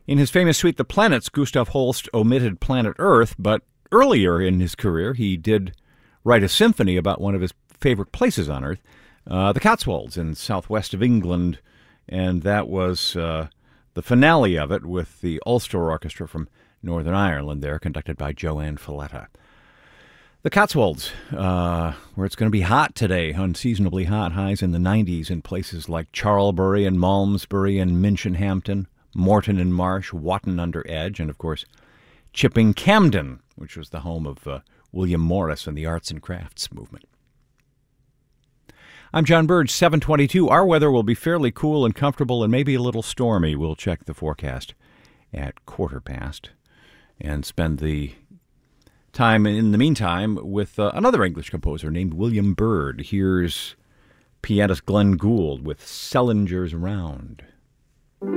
In his famous suite, The Planets, Gustav Holst omitted planet Earth, but earlier in his career, he did write a symphony about one of his favorite places on Earth, the Cotswolds in southwest of England, and that was the finale of it with the Ulster Orchestra from Northern Ireland there, conducted by Joanne Falletta. The Cotswolds, where it's going to be hot today, unseasonably hot, highs in the 90s in places like Charlbury and Malmesbury and Minchinhampton, Morton and Marsh, Watton-under-Edge, and, of course, Chipping Campden, which was the home of William Morris and the arts and crafts movement. I'm John Burge, 722. Our weather will be fairly cool and comfortable and maybe a little stormy. We'll check the forecast at 1:15 and spend the time in the meantime with another English composer named William Byrd. Here's pianist Glenn Gould with Sellinger's Round.